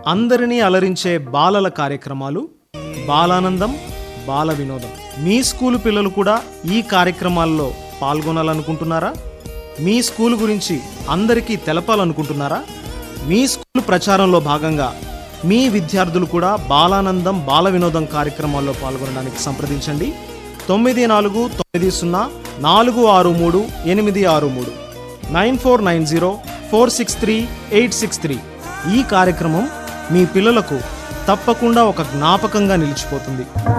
అందరినీ అలరించే బాలల కార్యక్రమాలు బాలానందం బాల వినోదం. మీ స్కూలు పిల్లలు కూడా ఈ కార్యక్రమాల్లో పాల్గొనాలనుకుంటున్నారా? మీ స్కూలు గురించి అందరికీ తెలపాలనుకుంటున్నారా? మీ స్కూలు ప్రచారంలో భాగంగా మీ విద్యార్థులు కూడా బాలానందం బాల వినోదం కార్యక్రమాల్లో పాల్గొనడానికి సంప్రదించండి. 9490463863 9490463863. ఈ కార్యక్రమం మీ పిల్లలకు తప్పకుండా ఒక జ్ఞాపకంగా నిలిచిపోతుంది.